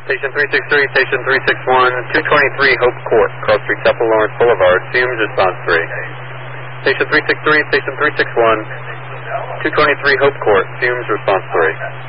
Station 363, Station 361, 223 Hope Court, Cross Street, Chapel Lawrence Boulevard, fumes, response 3. Station 363, Station 361, 223 Hope Court, fumes, response 3.